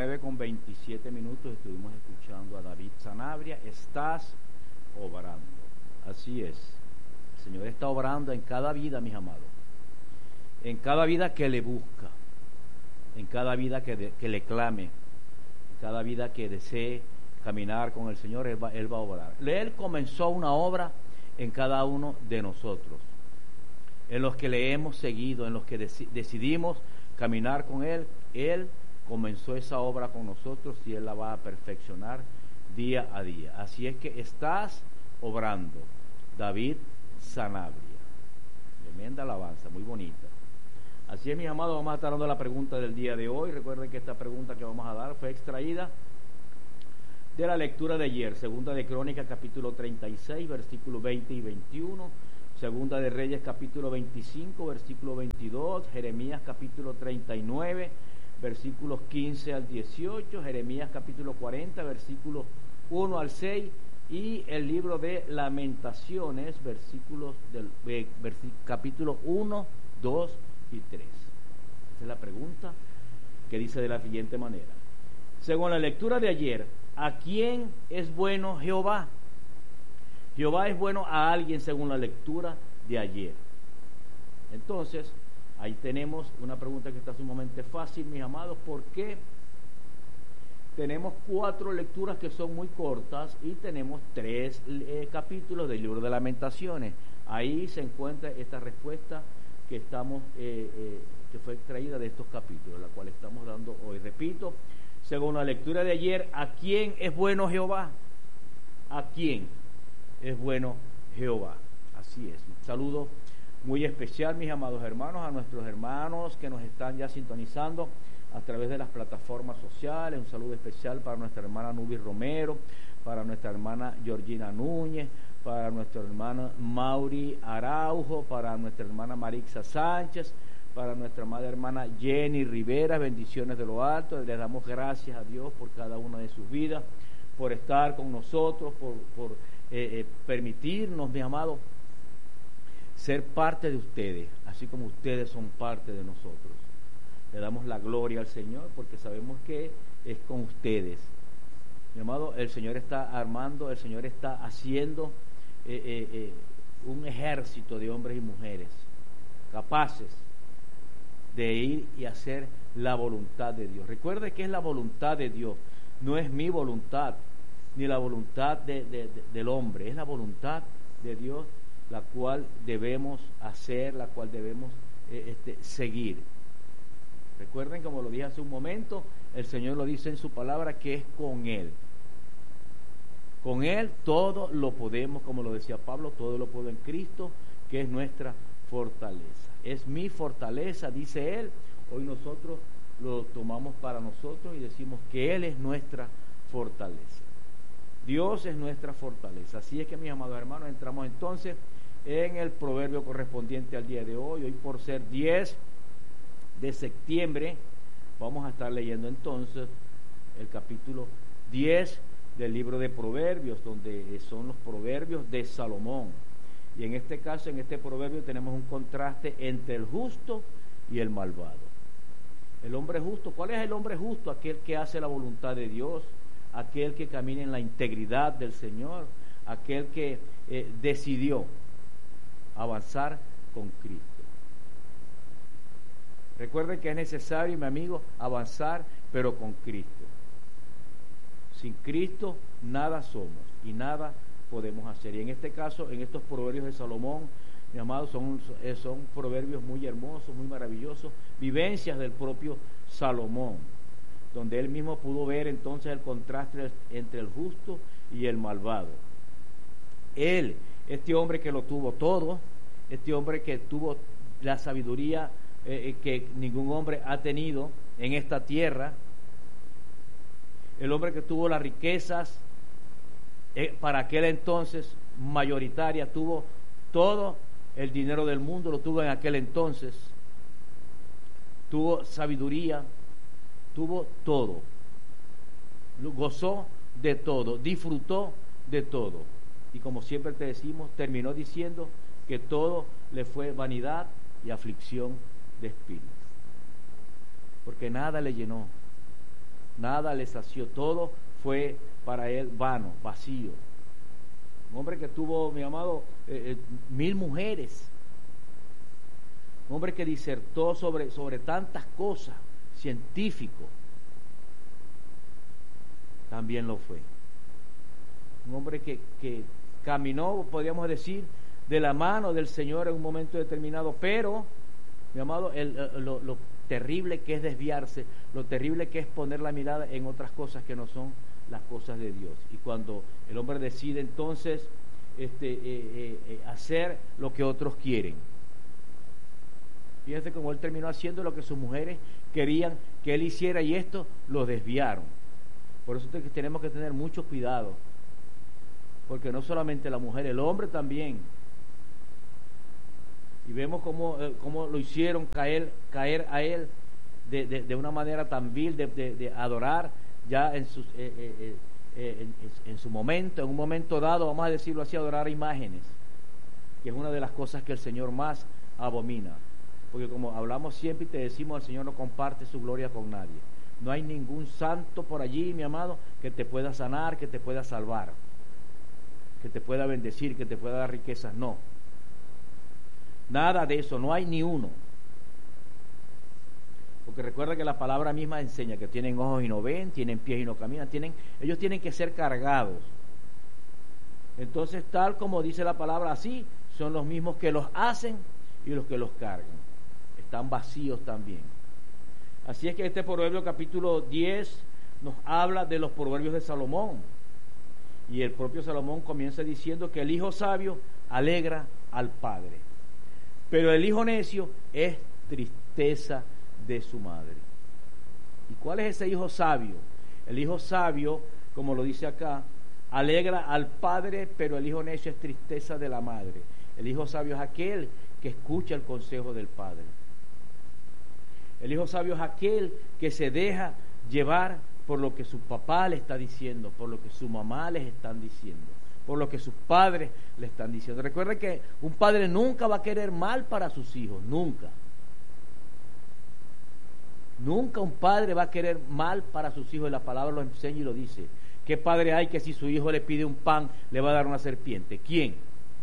9:27 estuvimos escuchando a David Sanabria. Estás obrando. Así es. El Señor está obrando en cada vida, mis amados. En cada vida que le busca. En cada vida que le clame. En cada vida que desee caminar con el Señor, Él va a obrar. Él comenzó una obra en cada uno de nosotros. En los que le hemos seguido, en los que decidimos caminar con Él, Él comenzó esa obra con nosotros y Él la va a perfeccionar día a día. Así es que estás obrando. David Sanabria. Tremenda alabanza, muy bonita. Así es, mis amados, vamos a estar dando la pregunta del día de hoy. Recuerden que esta pregunta que vamos a dar fue extraída de la lectura de ayer, Segunda de Crónicas, capítulo 36, versículos 20 y 21, Segunda de Reyes, capítulo 25, versículo 22, Jeremías, capítulo 39, versículos 15 al 18, Jeremías, capítulo 40, versículos 1 al 6, y el libro de Lamentaciones, capítulo 1, 2 y 3. Esa es la pregunta, que dice de la siguiente manera: según la lectura de ayer, ¿a quién es bueno Jehová? Jehová es bueno a alguien según la lectura de ayer. Entonces, ahí tenemos una pregunta que está sumamente fácil, mis amados, porque tenemos 4 lecturas que son muy cortas y tenemos 3 capítulos del libro de Lamentaciones. Ahí se encuentra esta respuesta que que fue extraída de estos capítulos, la cual estamos dando hoy. Repito, según la lectura de ayer, ¿a quién es bueno Jehová? ¿A quién es bueno Jehová? Así es. Un saludo muy especial, mis amados hermanos, a nuestros hermanos que nos están ya sintonizando a través de las plataformas sociales. Un saludo especial para nuestra hermana Nubis Romero, para nuestra hermana Georgina Núñez, para nuestra hermana Mauri Araujo, para nuestra hermana Marixa Sánchez, para nuestra amada hermana Jenny Rivera. Bendiciones de lo alto. Les damos gracias a Dios por cada una de sus vidas, por estar con nosotros, por permitirnos, mis amados, ser parte de ustedes, así como ustedes son parte de nosotros. Le damos la gloria al Señor porque sabemos que es con ustedes. Mi amado, el Señor está armando, el Señor está haciendo un ejército de hombres y mujeres capaces de ir y hacer la voluntad de Dios. Recuerde que es la voluntad de Dios, no es mi voluntad, ni la voluntad del hombre, es la voluntad de Dios la cual debemos hacer, la cual debemos seguir. Recuerden, como lo dije hace un momento, el Señor lo dice en su palabra que es con Él. Con Él todo lo podemos, como lo decía Pablo, todo lo puedo en Cristo, que es nuestra fortaleza. Es mi fortaleza, dice Él. Hoy nosotros lo tomamos para nosotros y decimos que Él es nuestra fortaleza. Dios es nuestra fortaleza. Así es que, mis amados hermanos, entramos entonces en el proverbio correspondiente al día de hoy. Hoy, por ser 10 de septiembre, vamos a estar leyendo entonces el capítulo 10 del libro de Proverbios, donde son los proverbios de Salomón. Y en este caso, en este proverbio, tenemos un contraste entre el justo y el malvado. El hombre justo, ¿cuál es el hombre justo? Aquel que hace la voluntad de Dios, aquel que camina en la integridad del Señor, aquel que decidió avanzar con Cristo. Recuerden que es necesario, mi amigo, avanzar, pero con Cristo. Sin Cristo nada somos y nada podemos hacer. Y en este caso, en estos proverbios de Salomón, mi amado, son proverbios muy hermosos, muy maravillosos, vivencias del propio Salomón, donde él mismo pudo ver entonces el contraste entre el justo y el malvado. Él, este hombre que lo tuvo todo, este hombre que tuvo la sabiduría que ningún hombre ha tenido en esta tierra, el hombre que tuvo las riquezas para aquel entonces mayoritaria, tuvo todo el dinero del mundo, lo tuvo en aquel entonces, tuvo sabiduría, tuvo todo, gozó de todo, disfrutó de todo, y como siempre te decimos, terminó diciendo que todo le fue vanidad y aflicción de espíritu, porque nada le llenó, nada le sació, todo fue para él vano, vacío. Un hombre que tuvo, mi amado, 1000 mujeres. Un hombre que disertó sobre tantas cosas, científico. También lo fue. Un hombre que caminó, podríamos decir, de la mano del Señor en un momento determinado, pero, mi amado, lo terrible que es desviarse, lo terrible que es poner la mirada en otras cosas que no son las cosas de Dios. Y cuando el hombre decide entonces hacer lo que otros quieren. Fíjense cómo él terminó haciendo lo que sus mujeres querían que él hiciera, y esto lo desviaron. Por eso tenemos que tener mucho cuidado, porque no solamente la mujer, el hombre también. Y vemos cómo lo hicieron caer a él de una manera tan vil, de adorar ya en su momento, en un momento dado, vamos a decirlo así, adorar imágenes, que es una de las cosas que el Señor más abomina. Porque como hablamos siempre y te decimos, el Señor no comparte su gloria con nadie. No hay ningún santo por allí, mi amado, que te pueda sanar, que te pueda salvar, que te pueda bendecir, que te pueda dar riquezas. No. Nada de eso, no hay ni uno. Porque recuerda que la palabra misma enseña que tienen ojos y no ven, tienen pies y no caminan, ellos tienen que ser cargados. Entonces, tal como dice la palabra, así son los mismos que los hacen y los que los cargan. Están vacíos también. Así es que este proverbio capítulo 10 nos habla de los proverbios de Salomón. Y el propio Salomón comienza diciendo que el hijo sabio alegra al padre, pero el hijo necio es tristeza de su madre. ¿Y cuál es ese hijo sabio? El hijo sabio, como lo dice acá, alegra al padre, pero el hijo necio es tristeza de la madre. El hijo sabio es aquel que escucha el consejo del padre. El hijo sabio es aquel que se deja llevar por lo que su papá le está diciendo, por lo que su mamá les están diciendo, por lo que sus padres le están diciendo. Recuerden que un padre nunca va a querer mal para sus hijos, nunca. Nunca un padre va a querer mal para sus hijos, y la palabra lo enseña y lo dice. ¿Qué padre hay que si su hijo le pide un pan le va a dar una serpiente? ¿Quién?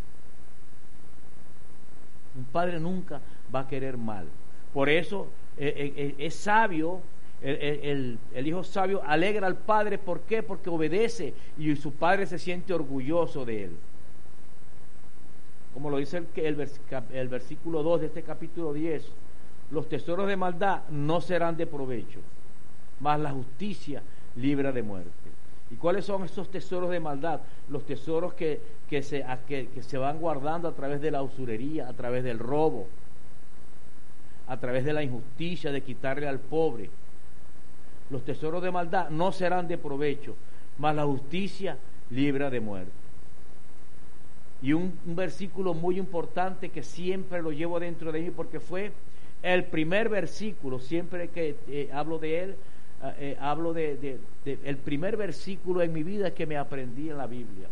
Un padre nunca va a querer mal. Por eso es sabio, el hijo sabio alegra al padre. ¿Por qué? Porque obedece y su padre se siente orgulloso de él. Como lo dice el versículo 2 de este capítulo 10, los tesoros de maldad no serán de provecho, mas la justicia libra de muerte. ¿Y cuáles son esos tesoros de maldad? Los tesoros que se van guardando a través de la usurería, a través del robo, a través de la injusticia, de quitarle al pobre. Los tesoros de maldad no serán de provecho, mas la justicia libra de muerte. Y un versículo muy importante que siempre lo llevo dentro de mí, porque fue el primer versículo, siempre que hablo de él, hablo de el primer versículo en mi vida que me aprendí en la Biblia.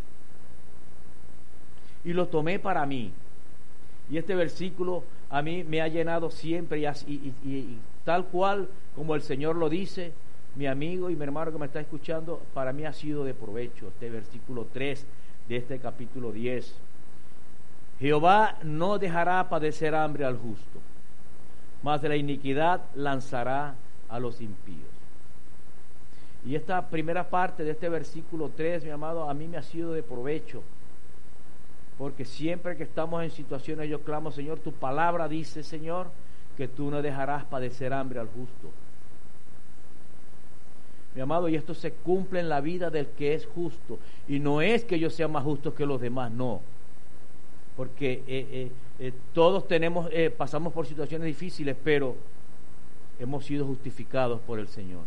Y lo tomé para mí. Y este versículo a mí me ha llenado siempre, y tal cual como el Señor lo dice, mi amigo y mi hermano que me está escuchando, para mí ha sido de provecho este versículo 3 de este capítulo 10. Jehová no dejará padecer hambre al justo, mas de la iniquidad lanzará a los impíos. Y esta primera parte de este versículo 3, mi amado, a mí me ha sido de provecho, porque siempre que estamos en situaciones yo clamo, Señor, tu palabra dice, Señor, que tú no dejarás padecer hambre al justo. Mi amado, y esto se cumple en la vida del que es justo, y no es que yo sea más justo que los demás, no, porque todos pasamos por situaciones difíciles, pero hemos sido justificados por el Señor.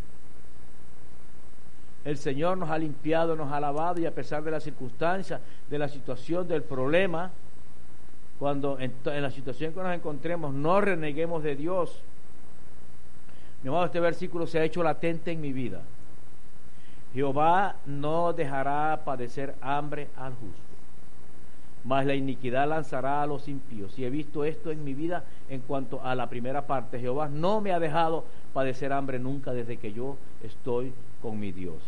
El Señor nos ha limpiado, nos ha lavado, y a pesar de las circunstancias, de la situación, del problema, cuando en la situación que nos encontremos, no reneguemos de Dios. Mi amado, este versículo se ha hecho latente en mi vida. Jehová no dejará padecer hambre al justo. mas la iniquidad lanzará a los impíos. Y he visto esto en mi vida en cuanto a la primera parte. Jehová no me ha dejado padecer hambre nunca desde que yo estoy con mi Dios.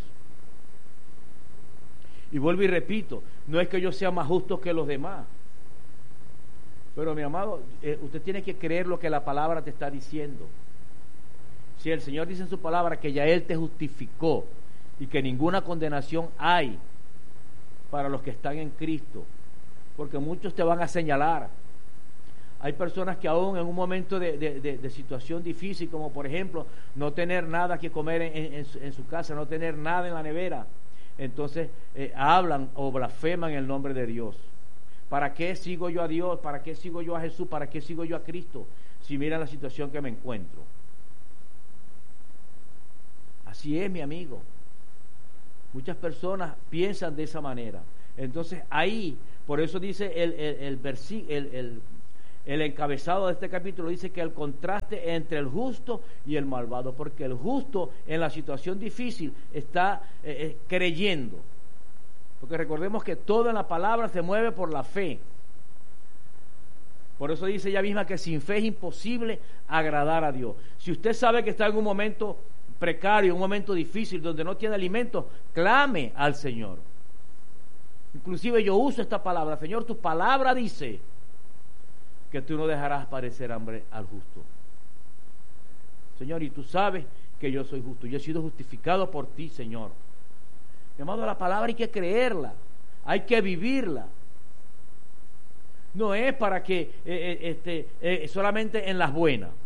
Y vuelvo y repito, no es que yo sea más justo que los demás, pero mi amado, usted tiene que creer lo que la palabra te está diciendo. Si el Señor dice en su palabra que ya Él te justificó y que ninguna condenación hay para los que están en Cristo, porque muchos te van a señalar. Hay personas que aún en un momento de situación difícil, como por ejemplo no tener nada que comer en su casa, no tener nada en la nevera, entonces hablan o blasfeman el nombre de Dios. ¿Para qué sigo yo a Dios? ¿Para qué sigo yo a Jesús? ¿Para qué sigo yo a Cristo? Si miran la situación que me encuentro. Así es, mi amigo. Muchas personas piensan de esa manera. Entonces ahí, por eso dice el encabezado de este capítulo, dice que el contraste entre el justo y el malvado, porque el justo en la situación difícil está creyendo, porque recordemos que todo en la palabra se mueve por la fe. Por eso dice ella misma que sin fe es imposible agradar a Dios. Si usted sabe que está en un momento precario, un momento difícil, donde no tiene alimento, clame al Señor. Inclusive yo uso esta palabra: Señor, tu palabra dice que tú no dejarás padecer hambre al justo. Señor, y tú sabes que yo soy justo, yo he sido justificado por ti, Señor. Mi amado, la palabra hay que creerla, hay que vivirla. No es para que solamente en las buenas.